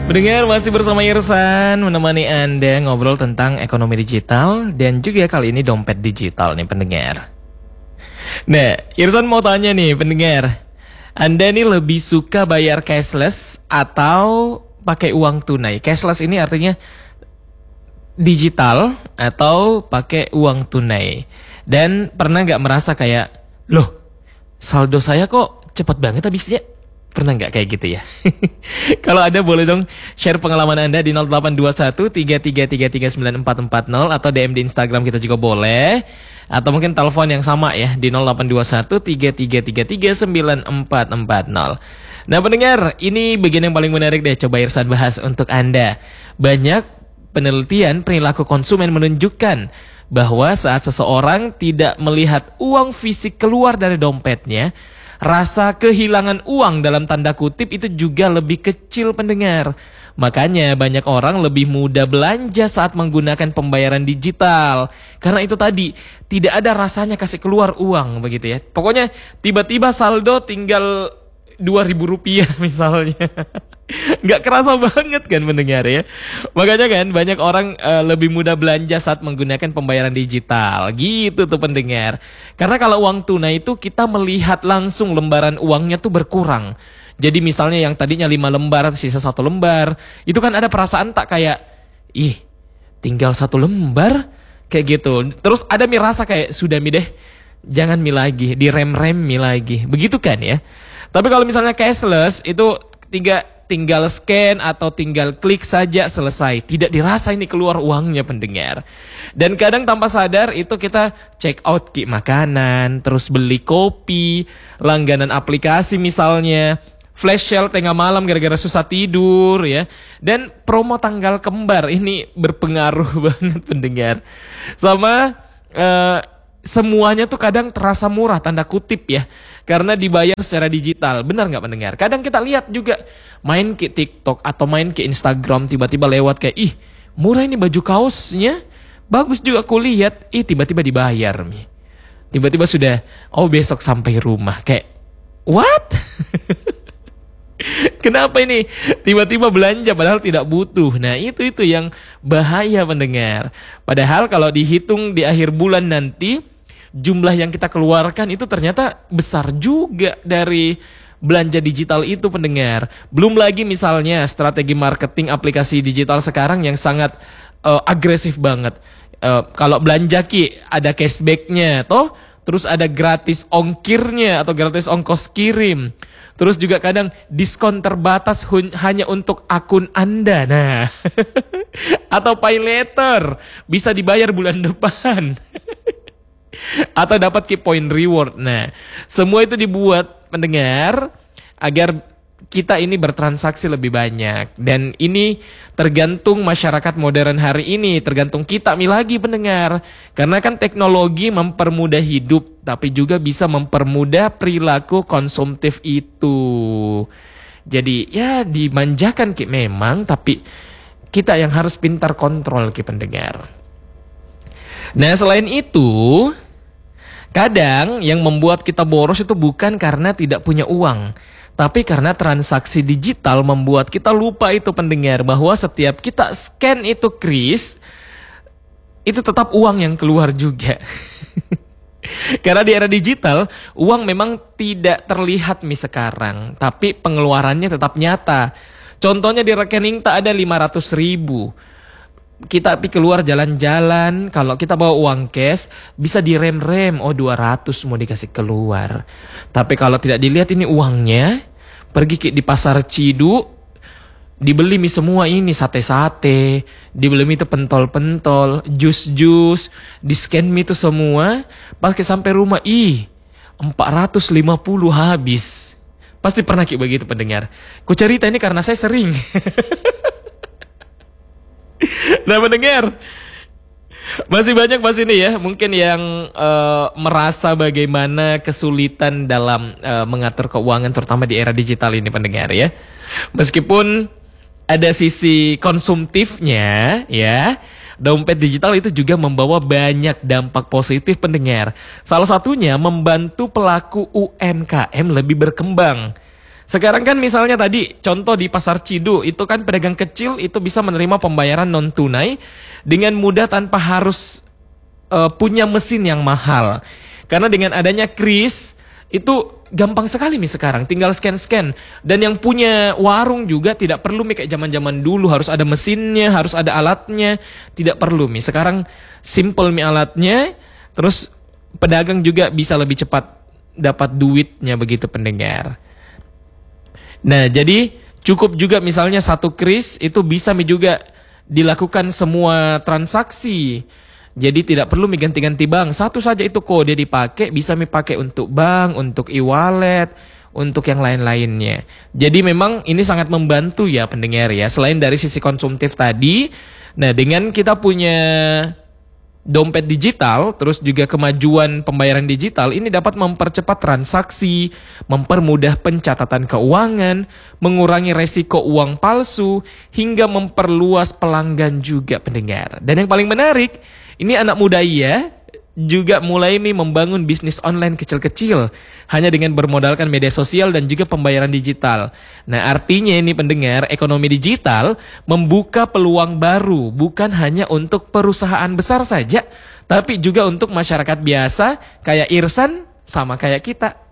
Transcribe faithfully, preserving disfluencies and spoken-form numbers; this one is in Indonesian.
Pendengar masih bersama Irsan menemani Anda ngobrol tentang ekonomi digital dan juga kali ini dompet digital nih pendengar. Nah, Irsan mau tanya nih pendengar, Anda nih lebih suka bayar cashless atau pakai uang tunai? Cashless ini artinya digital atau pakai uang tunai. Dan pernah nggak merasa kayak, loh saldo saya kok cepet banget habisnya? Pernah nggak kayak gitu ya? Kalau ada boleh dong share pengalaman Anda di nol delapan dua satu tiga tiga tiga tiga sembilan empat empat nol atau D M di Instagram kita juga boleh. Atau mungkin telepon yang sama ya di nol delapan dua satu tiga tiga tiga tiga sembilan empat empat nol. Nah pendengar, ini bagian yang paling menarik deh, coba Irsan bahas untuk Anda. Banyak penelitian perilaku konsumen menunjukkan bahwa saat seseorang tidak melihat uang fisik keluar dari dompetnya, rasa kehilangan uang dalam tanda kutip itu juga lebih kecil pendengar. Makanya banyak orang lebih mudah belanja saat menggunakan pembayaran digital. Karena itu tadi, tidak ada rasanya kasih keluar uang begitu ya. Pokoknya tiba-tiba saldo tinggal dua ribu rupiah misalnya. Nggak kerasa banget kan mendengar ya. Makanya kan banyak orang uh, lebih mudah belanja saat menggunakan pembayaran digital. Gitu tuh pendengar. Karena kalau uang tunai itu kita melihat langsung lembaran uangnya tuh berkurang. Jadi misalnya yang tadinya lima lembar sisa satu lembar, itu kan ada perasaan tak kayak, ih tinggal satu lembar kayak gitu. Terus ada mi rasa kayak, sudah mi deh, jangan mi lagi, direm-rem mi lagi. Begitu kan ya. Tapi kalau misalnya cashless itu tiga tinggal scan atau tinggal klik saja selesai. Tidak dirasa ini keluar uangnya pendengar. Dan kadang tanpa sadar itu kita check out ki makanan, terus beli kopi, langganan aplikasi misalnya, flash sale tengah malam gara-gara susah tidur ya. Dan promo tanggal kembar ini berpengaruh banget pendengar. Sama uh, semuanya tuh kadang terasa murah tanda kutip ya, karena dibayar secara digital. Benar nggak pendengar? Kadang kita lihat juga main ke TikTok atau main ke Instagram, tiba-tiba lewat kayak, ih murah ini baju kaosnya, bagus juga aku lihat, ih tiba-tiba dibayar nih. Tiba-tiba sudah, oh besok sampai rumah, kayak what? Kenapa ini tiba-tiba belanja padahal tidak butuh? Nah itu itu yang bahaya pendengar. Padahal kalau dihitung di akhir bulan nanti, jumlah yang kita keluarkan itu ternyata besar juga dari belanja digital itu pendengar. Belum lagi misalnya strategi marketing aplikasi digital sekarang yang sangat uh, agresif banget. Uh, kalau belanja ki ada cashbacknya toh, terus ada gratis ongkirnya atau gratis ongkos kirim. Terus juga kadang diskon terbatas hun- hanya untuk akun Anda. Nah, atau pay later bisa dibayar bulan depan. Atau dapat key point reward. Nah, semua itu dibuat pendengar agar kita ini bertransaksi lebih banyak. Dan ini tergantung masyarakat modern hari ini, tergantung kita mi lagi pendengar. Karena kan teknologi mempermudah hidup, tapi juga bisa mempermudah perilaku konsumtif itu. Jadi ya dimanjakan ki memang, tapi kita yang harus pintar kontrol ki pendengar. Nah selain itu, kadang yang membuat kita boros itu bukan karena tidak punya uang, tapi karena transaksi digital membuat kita lupa itu pendengar, bahwa setiap kita scan itu kris, itu tetap uang yang keluar juga. Karena di era digital, uang memang tidak terlihat mi sekarang, tapi pengeluarannya tetap nyata. Contohnya di rekening tak ada lima ratus ribu. Kita pi keluar jalan-jalan, kalau kita bawa uang cash bisa direm-rem, oh dua ratus mau dikasih keluar. Tapi kalau tidak dilihat ini uangnya, pergi ke di pasar Cidu, dibeli mi semua ini sate-sate, dibeli mi itu pentol-pentol, jus-jus, di scan mi itu semua, pas ke sampai rumah, ih empat ratus lima puluh habis. Pasti pernah kayak begitu pendengar. Ku cerita ini karena saya sering. Nah pendengar, masih banyak pas ini ya mungkin yang uh, merasa bagaimana kesulitan dalam uh, mengatur keuangan terutama di era digital ini pendengar ya. Meskipun ada sisi konsumtifnya ya, dompet digital itu juga membawa banyak dampak positif pendengar. Salah satunya membantu pelaku U M K M lebih berkembang. Sekarang kan misalnya tadi contoh di Pasar Cidu itu kan pedagang kecil itu bisa menerima pembayaran non tunai dengan mudah tanpa harus uh, punya mesin yang mahal. Karena dengan adanya kris itu gampang sekali nih sekarang, tinggal scan-scan. Dan yang punya warung juga tidak perlu nih kayak zaman-zaman dulu harus ada mesinnya, harus ada alatnya, tidak perlu nih. Sekarang simple nih alatnya, terus pedagang juga bisa lebih cepat dapat duitnya begitu pendengar. Nah, jadi cukup juga misalnya satu kris itu bisa mi juga dilakukan semua transaksi. Jadi tidak perlu mi ganti-ganti bank. Satu saja itu kode dipakai, bisa mi pakai untuk bank, untuk e-wallet, untuk yang lain-lainnya. Jadi memang ini sangat membantu ya pendengar ya. Selain dari sisi konsumtif tadi, nah dengan kita punya dompet digital, terus juga kemajuan pembayaran digital, ini dapat mempercepat transaksi, mempermudah pencatatan keuangan, mengurangi resiko uang palsu, hingga memperluas pelanggan juga pendengar. Dan yang paling menarik, ini anak muda ya, juga mulai nih membangun bisnis online kecil-kecil hanya dengan bermodalkan media sosial dan juga pembayaran digital. Nah, artinya ini pendengar, ekonomi digital membuka peluang baru bukan hanya untuk perusahaan besar saja, tapi juga untuk masyarakat biasa kayak Irsan sama kayak kita.